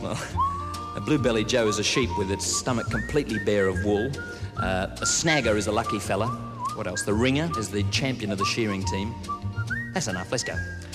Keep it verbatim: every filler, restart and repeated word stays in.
Well, a Blue-Belly Joe is a sheep with its stomach completely bare of wool. Uh, a snagger is a lucky fella. What else? The ringer is the champion of the shearing team. That's enough, let's go.